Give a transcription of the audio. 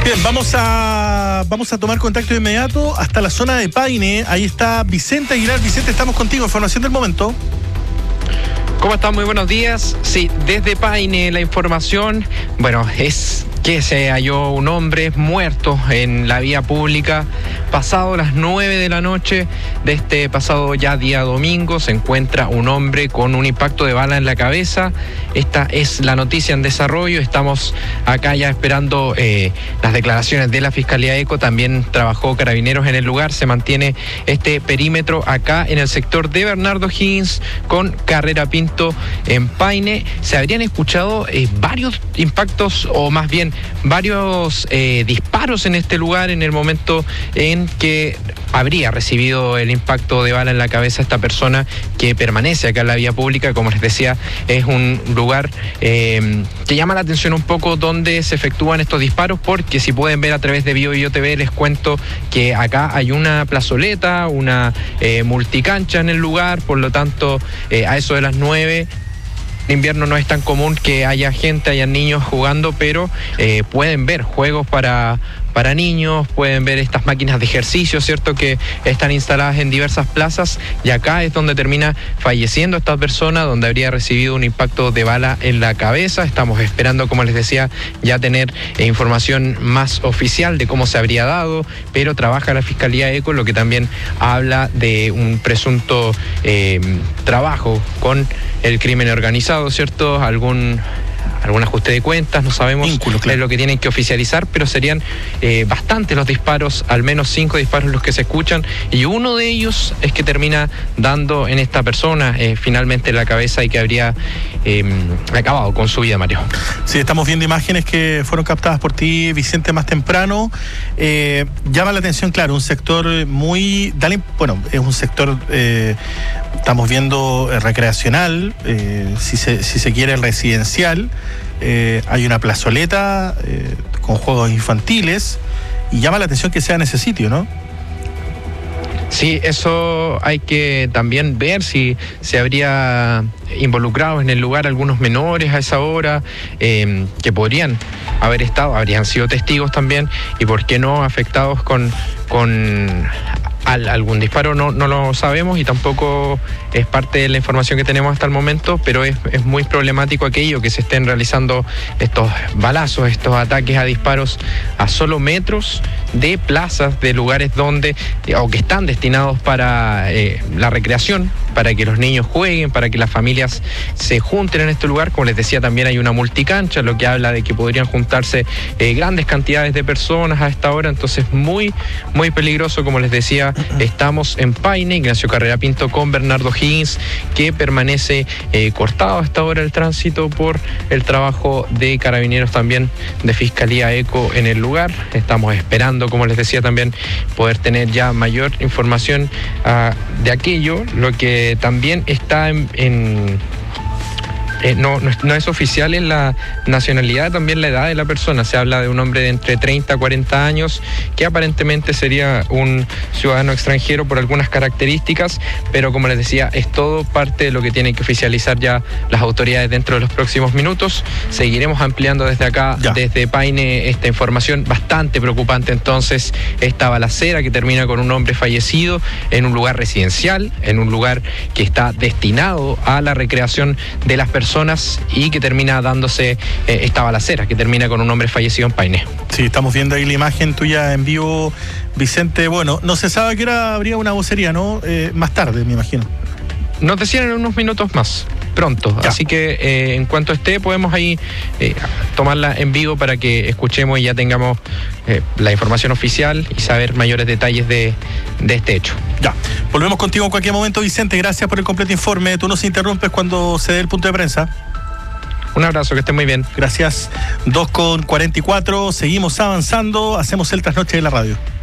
Bien, vamos a tomar contacto de inmediato hasta la zona de Paine. Ahí está Vicente Aguilar. Vicente, estamos contigo. Información del momento. ¿Cómo están? Muy buenos días. Sí, desde Paine la información, es que se halló un hombre muerto en la vía pública pasado las 9 de la noche de este pasado ya día domingo. Se encuentra un hombre con un impacto de bala en la cabeza. Esta es la noticia en desarrollo. Estamos acá ya esperando las declaraciones de la Fiscalía ECO. También trabajó Carabineros en el lugar. Se mantiene este perímetro acá en el sector de Bernardo Higgins con Carrera Pinto en Paine. Se habrían escuchado varios impactos, o más bien varios disparos en este lugar en el momento en que habría recibido el impacto de bala en la cabeza esta persona que permanece acá en la vía pública. Como les decía, es un lugar que llama la atención un poco donde se efectúan estos disparos, porque si pueden ver a través de BioBio TV, les cuento que acá hay una plazoleta, una multicancha en el lugar. Por lo tanto, a eso de las 9 en invierno no es tan común que haya gente, haya niños jugando, pero pueden ver juegos para niños, pueden ver estas máquinas de ejercicio, ¿cierto?, que están instaladas en diversas plazas, y acá es donde termina falleciendo esta persona, donde habría recibido un impacto de bala en la cabeza. Estamos esperando, como les decía, ya tener información más oficial de cómo se habría dado, pero trabaja la Fiscalía ECO, lo que también habla de un presunto trabajo con el crimen organizado, ¿cierto? Algún ajuste de cuentas, no sabemos vínculo, claro, es lo que tienen que oficializar, pero serían bastantes los disparos, al menos 5 disparos los que se escuchan, y uno de ellos es que termina dando en esta persona finalmente la cabeza, y que habría acabado con su vida, Mario. Sí, estamos viendo imágenes que fueron captadas por ti, Vicente, más temprano. Llama la atención, claro, un sector muy... es un sector, estamos viendo recreacional, si se quiere residencial. Hay una plazoleta con juegos infantiles, y llama la atención que sea en ese sitio, ¿no? Sí, eso hay que también ver si se habría involucrado en el lugar algunos menores a esa hora, que podrían haber estado, habrían sido testigos también, y por qué no afectados con algún disparo. No lo sabemos, y tampoco es parte de la información que tenemos hasta el momento, pero es muy problemático aquello que se estén realizando estos balazos, estos ataques a disparos a solo metros de plazas, de lugares donde, o que están destinados para la recreación, para que los niños jueguen, para que las familias se junten en este lugar. Como les decía, también hay una multicancha, lo que habla de que podrían juntarse grandes cantidades de personas a esta hora. Entonces, muy, muy peligroso. Como les decía, estamos en Paine, Ignacio Carrera Pinto con Bernardo Higgins, que permanece cortado a esta hora el tránsito por el trabajo de Carabineros, también de Fiscalía ECO en el lugar. Estamos esperando, como les decía, también poder tener ya mayor información de aquello. Lo que también está no es oficial en la nacionalidad, también la edad de la persona. Se habla de un hombre de entre 30 a 40 años, que aparentemente sería un ciudadano extranjero por algunas características, pero como les decía, es todo parte de lo que tienen que oficializar ya las autoridades dentro de los próximos minutos. Seguiremos ampliando desde acá, desde Paine, esta información bastante preocupante. Entonces, esta balacera que termina con un hombre fallecido en un lugar residencial, en un lugar que está destinado a la recreación de las personas, y que termina dándose esta balacera, que termina con un hombre fallecido en Paine. Sí, estamos viendo ahí la imagen tuya en vivo, Vicente. Bueno, no se sabe a qué hora habría una vocería, ¿no? Más tarde, me imagino. Nos decían en unos minutos más, pronto. Ya. Así que en cuanto esté, podemos ahí tomarla en vivo para que escuchemos y ya tengamos la información oficial y saber mayores detalles de este hecho. Ya, volvemos contigo en cualquier momento, Vicente. Gracias por el completo informe. Tú nos interrumpes cuando se dé el punto de prensa. Un abrazo, que estén muy bien. Gracias. 2:44, seguimos avanzando, hacemos el trasnoche de la radio.